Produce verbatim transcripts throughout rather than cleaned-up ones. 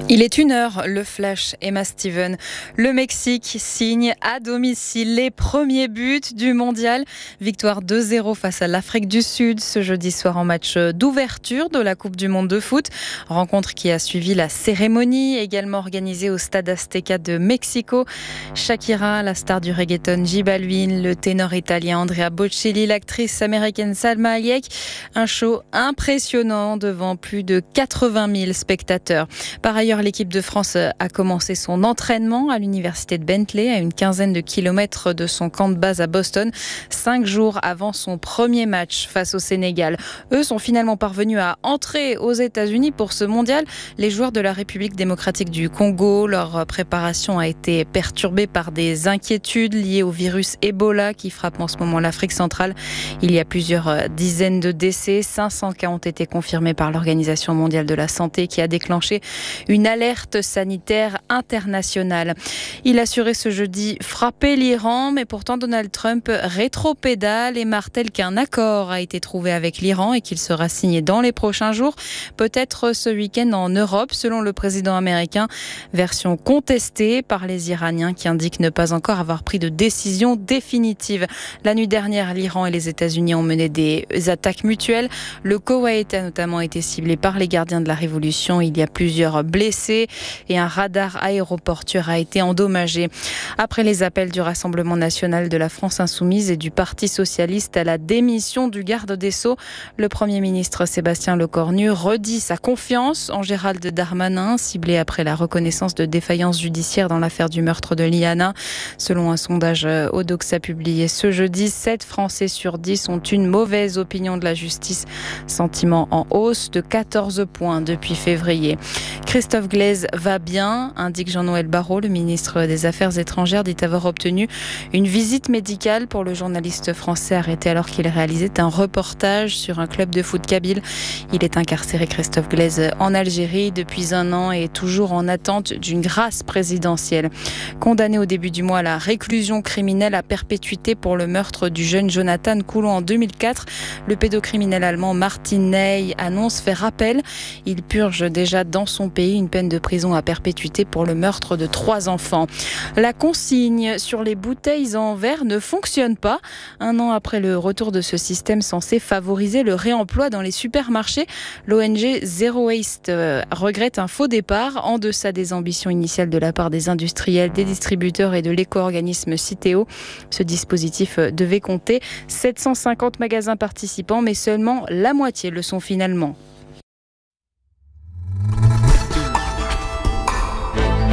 Il est une heure, le flash Emma Steven. Le Mexique signe à domicile les premiers buts du mondial. Victoire deux zéro face à l'Afrique du Sud ce jeudi soir en match d'ouverture de la Coupe du Monde de foot. Rencontre qui a suivi la cérémonie, également organisée au Stade Azteca de Mexico. Shakira, la star du reggaeton J Balvin, le ténor italien Andrea Bocelli, l'actrice américaine Salma Hayek. Un show impressionnant devant plus de quatre-vingt mille spectateurs. Par ailleurs, l'équipe de France a commencé son entraînement à l'université de Bentley, à une quinzaine de kilomètres de son camp de base à Boston, cinq jours avant son premier match face au Sénégal. Eux sont finalement parvenus à entrer aux États-Unis pour ce mondial. Les joueurs de la République démocratique du Congo, leur préparation a été perturbée par des inquiétudes liées au virus Ebola qui frappe en ce moment l'Afrique centrale. Il y a plusieurs dizaines de décès, cinq cents cas ont été confirmés par l'Organisation mondiale de la santé qui a déclenché une alerte sanitaire internationale. Il assurait ce jeudi frapper l'Iran, mais pourtant Donald Trump rétropédale et martèle qu'un accord a été trouvé avec l'Iran et qu'il sera signé dans les prochains jours, peut-être ce week-end en Europe, selon le président américain. Version contestée par les Iraniens qui indiquent ne pas encore avoir pris de décision définitive. La nuit dernière, l'Iran et les États-Unis ont mené des attaques mutuelles. Le Koweït a notamment été ciblé par les gardiens de la révolution. Il y a plusieurs blessés et un radar aéroportuaire a été endommagé. Après les appels du Rassemblement national de la France insoumise et du Parti socialiste à la démission du garde des Sceaux, le Premier ministre Sébastien Lecornu redit sa confiance en Gérald Darmanin, ciblé après la reconnaissance de défaillance judiciaire dans l'affaire du meurtre de Liana. Selon un sondage Odoxa publié ce jeudi, sept Français sur dix ont une mauvaise opinion de la justice, sentiment en hausse de quatorze points depuis février. Christophe Glaise va bien, indique Jean-Noël Barrot, le ministre des Affaires étrangères, dit avoir obtenu une visite médicale pour le journaliste français arrêté alors qu'il réalisait un reportage sur un club de foot kabyle. Il est incarcéré, Christophe Glaise, en Algérie depuis un an et est toujours en attente d'une grâce présidentielle. Condamné au début du mois à la réclusion criminelle à perpétuité pour le meurtre du jeune Jonathan Coulon en deux mille quatre, le pédocriminel allemand Martin Ney annonce faire appel. Il purge déjà dans son pays une peine de prison à perpétuité pour le meurtre de trois enfants. La consigne sur les bouteilles en verre ne fonctionne pas. Un an après le retour de ce système censé favoriser le réemploi dans les supermarchés, l'O N G Zero Waste regrette un faux départ en deçà des ambitions initiales de la part des industriels, des distributeurs et de l'éco-organisme Citeo. Ce dispositif devait compter sept cent cinquante magasins participants, mais seulement la moitié le sont finalement.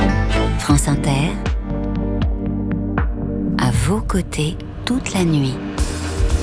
France Inter, à vos côtés toute la nuit.